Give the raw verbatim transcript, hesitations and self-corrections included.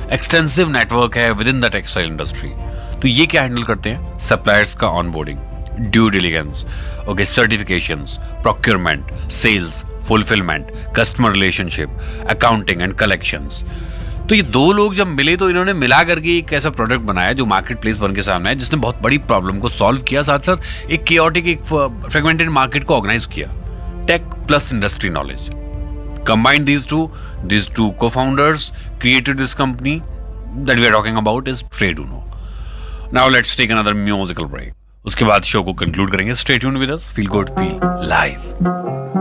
Extensive network है with in the textile industry. तो ये क्या हैंडल करते हैं? सप्लायर्स का onboarding, due diligence, okay, certifications, procurement, sales, fulfilment, customer relationship, accounting and collections. तो ये दो लोग जब मिले तो इन्होंने मिला करके एक ऐसा प्रोडक्ट बनाया जो मार्केट प्लेस बन के सामने है, जिसने बहुत बड़ी प्रॉब्लम को सॉल्व किया, साथ साथ एक केओटिक, एक फ्रेगमेंटेड मार्केट को ऑर्गेनाइज किया। Take plus industry knowledge, combine these two these two co-founders created this company that we are talking about is TradeUno. Now let's take another musical break. उसके बाद show को conclude करेंगे. Stay tuned with us. Feel good, feel live.